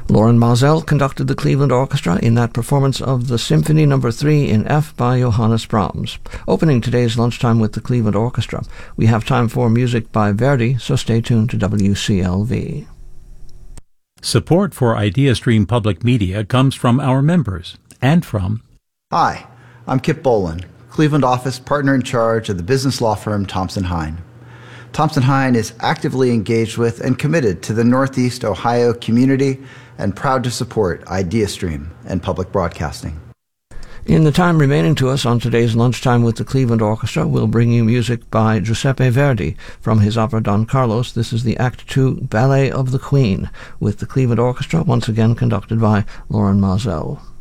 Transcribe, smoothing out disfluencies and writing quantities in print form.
Loren Maazel conducted the Cleveland Orchestra in that performance of the Symphony No. 3 in F by Johannes Brahms. Opening today's Lunchtime with the Cleveland Orchestra, we have time for music by Verdi, so stay tuned to WCLV. Support for IdeaStream Public Media comes from our members and from... Hi, I'm Kip Boland, Cleveland office partner in charge of the business law firm Thompson Hine. Thompson Hine is actively engaged with and committed to the Northeast Ohio community and proud to support IdeaStream and public broadcasting. In the time remaining to us on today's Lunchtime with the Cleveland Orchestra, we'll bring you music by Giuseppe Verdi from his opera Don Carlos. This is the Act II Ballet of the Queen, with the Cleveland Orchestra, once again conducted by Loren Maazel.